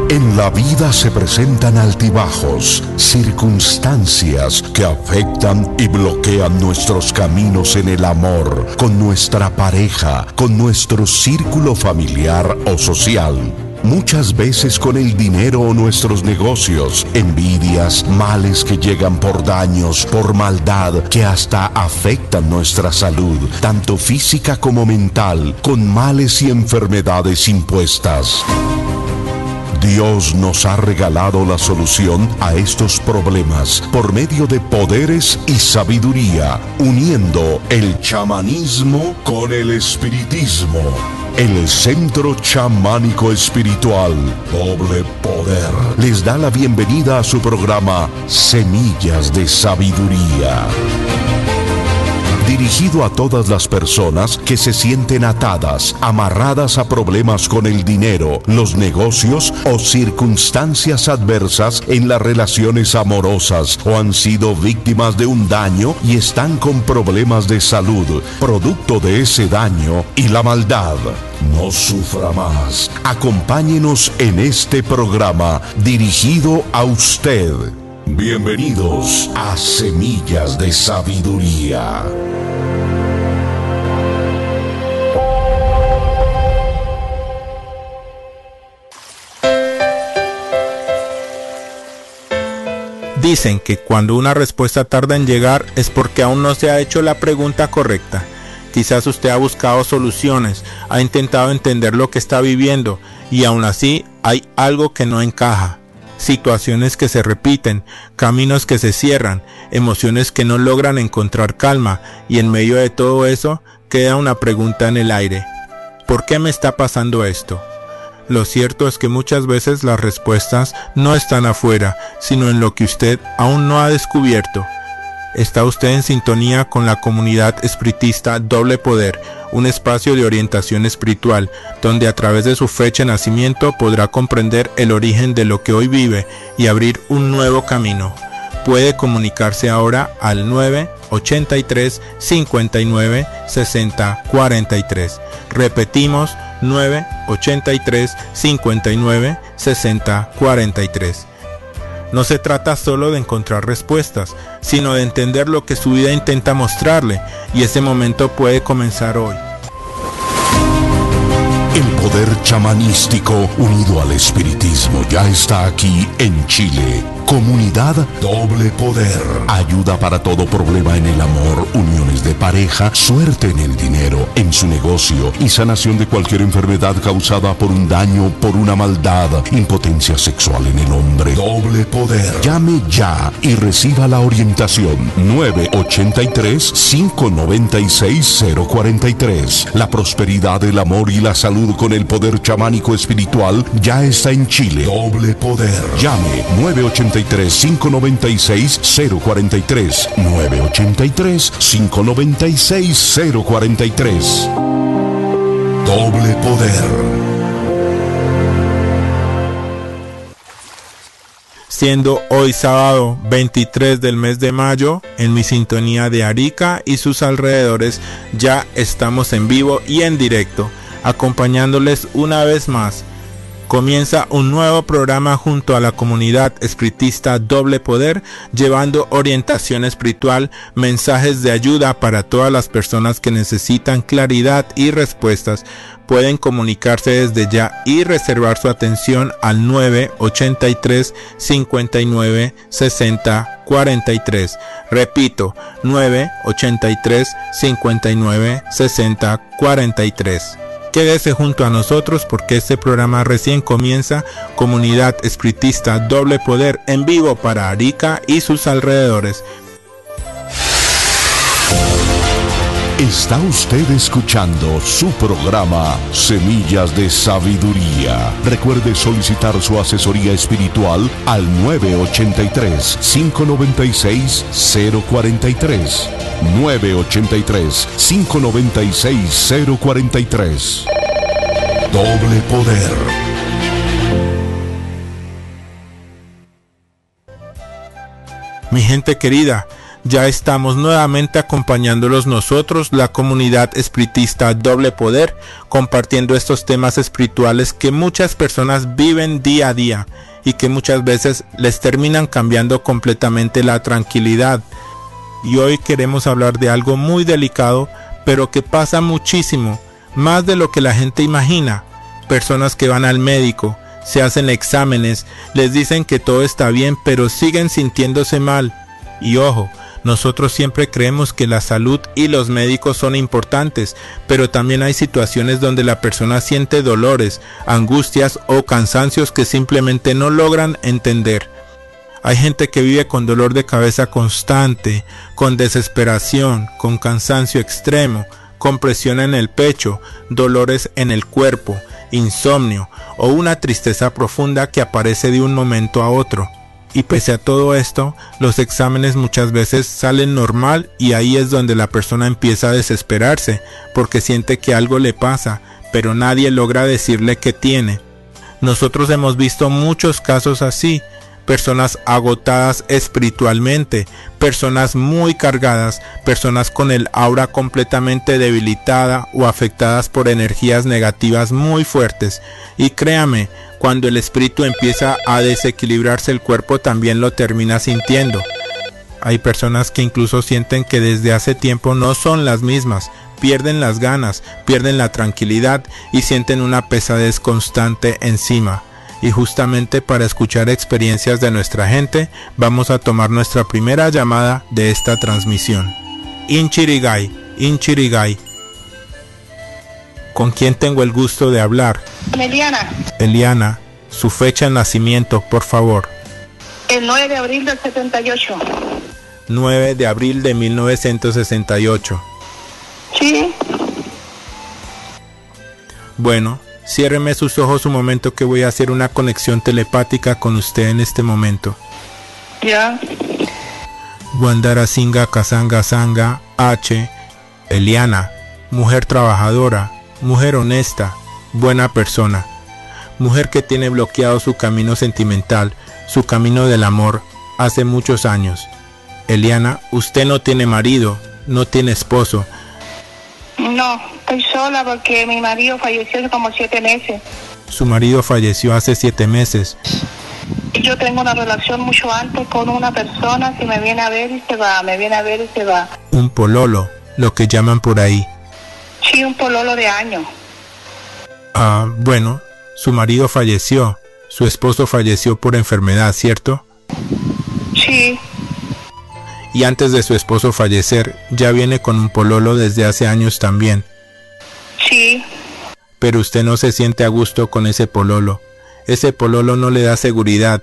En la vida se presentan altibajos, circunstancias que afectan y bloquean nuestros caminos en el amor, con nuestra pareja, con nuestro círculo familiar o social. Muchas veces con el dinero o nuestros negocios, envidias, males que llegan por daños, por maldad, que hasta afectan nuestra salud, tanto física como mental, con males y enfermedades impuestas. Dios nos ha regalado la solución a estos problemas por medio de poderes y sabiduría, uniendo el chamanismo con el espiritismo. El Centro Chamánico Espiritual Doble Poder les da la bienvenida a su programa Semillas de Sabiduría, dirigido a todas las personas que se sienten atadas, amarradas a problemas con el dinero, los negocios o circunstancias adversas en las relaciones amorosas, o han sido víctimas de un daño y están con problemas de salud, producto de ese daño y la maldad. No sufra más. Acompáñenos en este programa dirigido a usted. Bienvenidos a Semillas de Sabiduría. Dicen que cuando una respuesta tarda en llegar es porque aún no se ha hecho la pregunta correcta. Quizás usted ha buscado soluciones, ha intentado entender lo que está viviendo y aún así hay algo que no encaja. Situaciones que se repiten, caminos que se cierran, emociones que no logran encontrar calma, y en medio de todo eso queda una pregunta en el aire: ¿por qué me está pasando esto? Lo cierto es que muchas veces las respuestas no están afuera, sino en lo que usted aún no ha descubierto. Está usted en sintonía con la comunidad espiritista Doble Poder, un espacio de orientación espiritual, donde a través de su fecha de nacimiento podrá comprender el origen de lo que hoy vive y abrir un nuevo camino. Puede comunicarse ahora al 983 59 60 43. Repetimos, 983 59 60 43. No se trata solo de encontrar respuestas, sino de entender lo que su vida intenta mostrarle, y ese momento puede comenzar hoy. El poder chamanístico unido al espiritismo ya está aquí en Chile. Comunidad Doble Poder. Ayuda para todo problema en el amor, uniones de pareja, suerte en el dinero, en su negocio y sanación de cualquier enfermedad causada por un daño, por una maldad, impotencia sexual en el hombre. Doble Poder. Llame ya y reciba la orientación. 983-596-043. La prosperidad, el amor y la salud con el poder chamánico espiritual ya está en Chile. Doble Poder. Llame 983-596-043. 983-596-043. Doble Poder. Siendo hoy sábado 23 del mes de mayo, en mi sintonía de Arica y sus alrededores, ya estamos en vivo y en directo, acompañándoles una vez más. Comienza un nuevo programa junto a la comunidad espiritista Doble Poder, llevando orientación espiritual, mensajes de ayuda para todas las personas que necesitan claridad y respuestas. Pueden comunicarse desde ya y reservar su atención al 983 59 60 43. Repito, 983 59 60 43. Quédese junto a nosotros porque este programa recién comienza. Comunidad espiritista Doble Poder en vivo para Arica y sus alrededores. Está usted escuchando su programa Semillas de Sabiduría. Recuerde solicitar su asesoría espiritual al 983-596-043. 983-596-043. Doble Poder. Mi gente querida, ya estamos nuevamente acompañándolos nosotros, la comunidad espiritista Doble Poder, compartiendo estos temas espirituales que muchas personas viven día a día y que muchas veces les terminan cambiando completamente la tranquilidad. Y hoy queremos hablar de algo muy delicado, pero que pasa muchísimo, más de lo que la gente imagina. Personas que van al médico, se hacen exámenes, les dicen que todo está bien, pero siguen sintiéndose mal. Y ojo, nosotros siempre creemos que la salud y los médicos son importantes, pero también hay situaciones donde la persona siente dolores, angustias o cansancios que simplemente no logran entender. Hay gente que vive con dolor de cabeza constante, con desesperación, con cansancio extremo, con presión en el pecho, dolores en el cuerpo, insomnio o una tristeza profunda que aparece de un momento a otro. Y pese a todo esto, los exámenes muchas veces salen normal y ahí es donde la persona empieza a desesperarse porque siente que algo le pasa, pero nadie logra decirle qué tiene. Nosotros hemos visto muchos casos así, personas agotadas espiritualmente, personas muy cargadas, personas con el aura completamente debilitada o afectadas por energías negativas muy fuertes. Y créame, cuando el espíritu empieza a desequilibrarse, el cuerpo también lo termina sintiendo. Hay personas que incluso sienten que desde hace tiempo no son las mismas, pierden las ganas, pierden la tranquilidad y sienten una pesadez constante encima. Y justamente para escuchar experiencias de nuestra gente, vamos a tomar nuestra primera llamada de esta transmisión. Inchirigai, Inchirigai. ¿Con quién tengo el gusto de hablar? Eliana. Eliana, su fecha de nacimiento, por favor. El 9 de abril del 78. 9 de abril de 1968. Sí. Bueno, ciérreme sus ojos un momento que voy a hacer una conexión telepática con usted en este momento. Ya. Wandara Singa Kasanga Sanga H. Eliana, mujer trabajadora, mujer honesta, buena persona, mujer que tiene bloqueado su camino sentimental, su camino del amor, hace muchos años. Eliana, usted no tiene marido, no tiene esposo. No, estoy sola porque mi marido falleció hace como 7 meses. Su marido falleció hace 7 meses. Yo tengo una relación mucho antes con una persona que me viene a ver y se va, me viene a ver y se va. Un pololo, lo que llaman por ahí. Sí, un pololo de años. Bueno, su marido falleció, su esposo falleció por enfermedad, ¿cierto? Sí. Y antes de su esposo fallecer, ya viene con un pololo desde hace años también. Sí. Pero usted no se siente a gusto con ese pololo. Ese pololo no le da seguridad.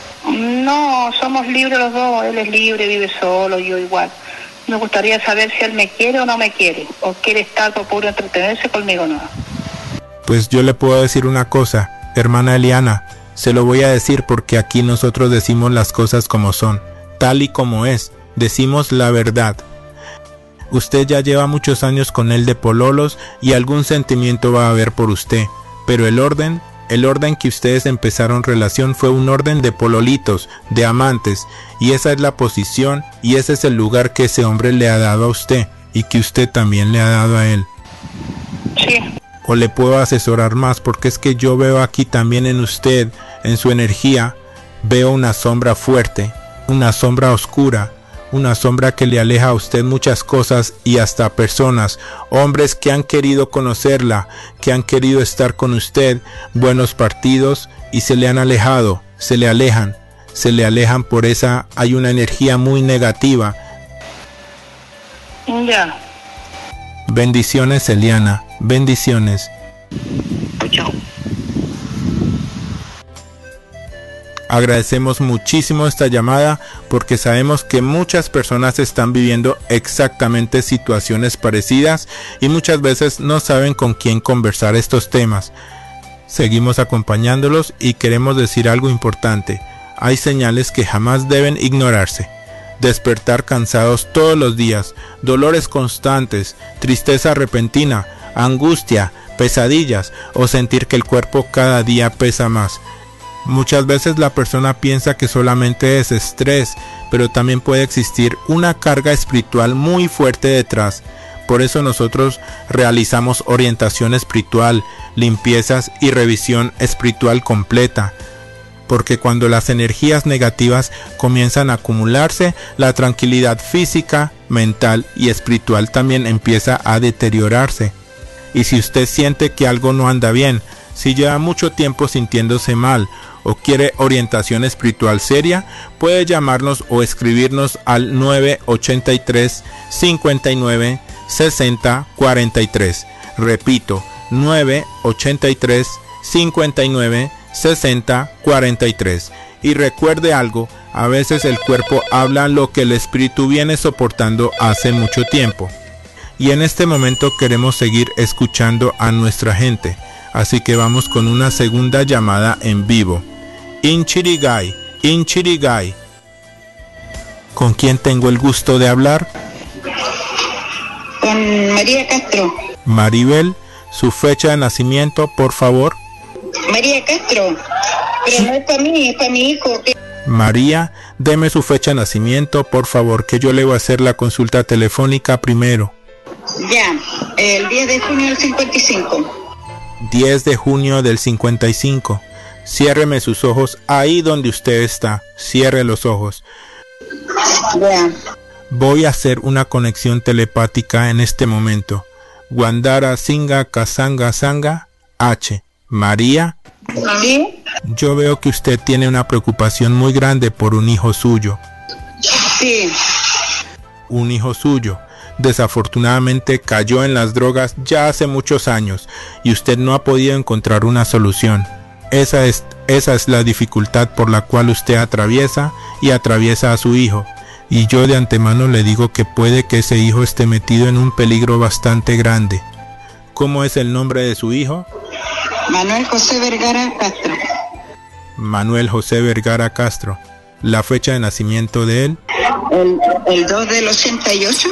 No, somos libres los dos. Él es libre, vive solo, yo igual. Me gustaría saber si él me quiere o no me quiere. O quiere estar por puro entretenerse conmigo, no. Pues yo le puedo decir una cosa, hermana Eliana. Se lo voy a decir porque aquí nosotros decimos las cosas como son, tal y como es. Decimos la verdad. Usted ya lleva muchos años con él de pololos y algún sentimiento va a haber por usted, pero el orden que ustedes empezaron relación fue un orden de pololitos, de amantes, y esa es la posición y ese es el lugar que ese hombre le ha dado a usted y que usted también le ha dado a él. Sí. O le puedo asesorar más porque es que yo veo aquí también en usted, en su energía, veo una sombra fuerte, una sombra oscura, una sombra que le aleja a usted muchas cosas y hasta personas, hombres que han querido conocerla, que han querido estar con usted, buenos partidos y se le han alejado, se le alejan por esa, hay una energía muy negativa. Ya. Bendiciones, Eliana, bendiciones. Chao. Agradecemos muchísimo esta llamada porque sabemos que muchas personas están viviendo exactamente situaciones parecidas y muchas veces no saben con quién conversar estos temas. Seguimos acompañándolos y queremos decir algo importante. Hay señales que jamás deben ignorarse. Despertar cansados todos los días, dolores constantes, tristeza repentina, angustia, pesadillas o sentir que el cuerpo cada día pesa más. Muchas veces la persona piensa que solamente es estrés, pero también puede existir una carga espiritual muy fuerte detrás. Por eso nosotros realizamos orientación espiritual, limpiezas y revisión espiritual completa. Porque cuando las energías negativas comienzan a acumularse, la tranquilidad física, mental y espiritual también empieza a deteriorarse. Y si usted siente que algo no anda bien, si lleva mucho tiempo sintiéndose mal o quiere orientación espiritual seria, puede llamarnos o escribirnos al 983 59 60 43. Repito, 983 59 60 43. Y recuerde algo, a veces el cuerpo habla lo que el espíritu viene soportando hace mucho tiempo. Y en este momento queremos seguir escuchando a nuestra gente, así que vamos con una segunda llamada en vivo. Inchirigai, Inchirigai. ¿Con quién tengo el gusto de hablar? Con María Castro. Maribel, su fecha de nacimiento, por favor. María Castro, pero no es para mí, es para mi hijo. María, deme su fecha de nacimiento, por favor, que yo le voy a hacer la consulta telefónica primero. Ya, el 10 de junio del 55. 10 de junio del 55. Ciérreme sus ojos ahí donde usted está. Cierre los ojos. Ya. Voy a hacer una conexión telepática en este momento. Wandara Singa Kasanga Sanga H. María. ¿Sí? Yo veo que usted tiene una preocupación muy grande por un hijo suyo. Sí. Un hijo suyo. Desafortunadamente cayó en las drogas ya hace muchos años y usted no ha podido encontrar una solución. Esa es la dificultad por la cual usted atraviesa y atraviesa a su hijo. Y yo de antemano le digo que puede que ese hijo esté metido en un peligro bastante grande. ¿Cómo es el nombre de su hijo? Manuel José Vergara Castro. Manuel José Vergara Castro. ¿La fecha de nacimiento de él? El 2 del 88.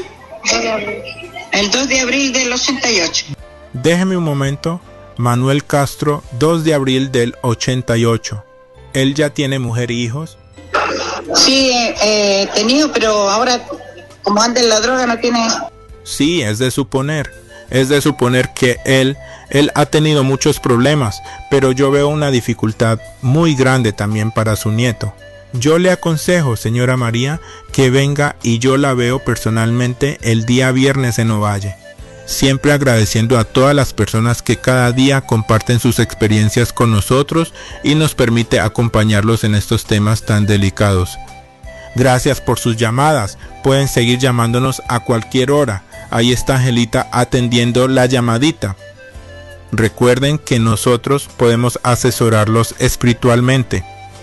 El 2 de abril del 88. Déjeme un momento. Manuel Castro, 2 de abril del 88. ¿Él ya tiene mujer y hijos? Sí, he tenido, pero ahora, como anda en la droga, no tiene. Sí, es de suponer. Es de suponer que él ha tenido muchos problemas, pero yo veo una dificultad muy grande también para su nieto. Yo le aconsejo, señora María, que venga y yo la veo personalmente el día viernes en Ovalle. Siempre agradeciendo a todas las personas que cada día comparten sus experiencias con nosotros y nos permite acompañarlos en estos temas tan delicados. Gracias por sus llamadas. Pueden seguir llamándonos a cualquier hora. Ahí está Angelita atendiendo la llamadita. Recuerden que nosotros podemos asesorarlos espiritualmente.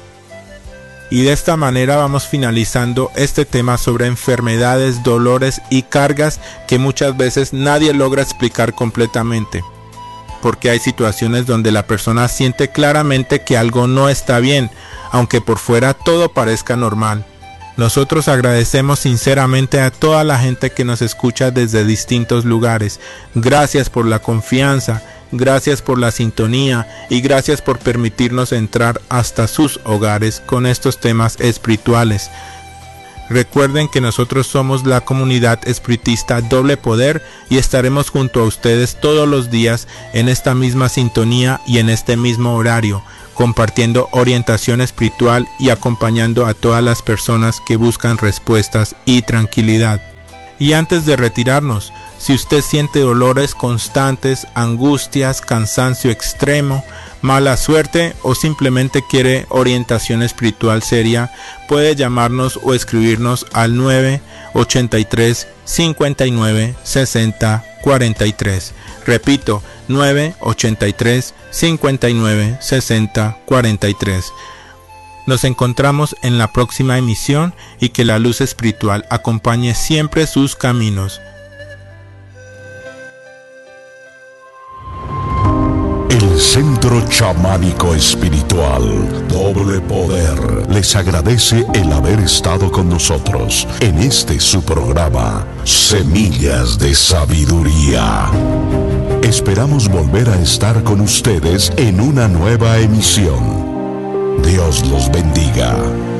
Y de esta manera vamos finalizando este tema sobre enfermedades, dolores y cargas que muchas veces nadie logra explicar completamente. Porque hay situaciones donde la persona siente claramente que algo no está bien, aunque por fuera todo parezca normal. Nosotros agradecemos sinceramente a toda la gente que nos escucha desde distintos lugares. Gracias por la confianza. Gracias por la sintonía y gracias por permitirnos entrar hasta sus hogares con estos temas espirituales. Recuerden que nosotros somos la comunidad espiritista Doble Poder y estaremos junto a ustedes todos los días en esta misma sintonía y en este mismo horario, compartiendo orientación espiritual y acompañando a todas las personas que buscan respuestas y tranquilidad. Y antes de retirarnos, si usted siente dolores constantes, angustias, cansancio extremo, mala suerte o simplemente quiere orientación espiritual seria, puede llamarnos o escribirnos al 983 59 60 43. Repito, 983 59 60 43. Nos encontramos en la próxima emisión y que la luz espiritual acompañe siempre sus caminos. El Centro Chamánico Espiritual Doble Poder les agradece el haber estado con nosotros en este su programa Semillas de Sabiduría. Esperamos volver a estar con ustedes en una nueva emisión. Dios los bendiga.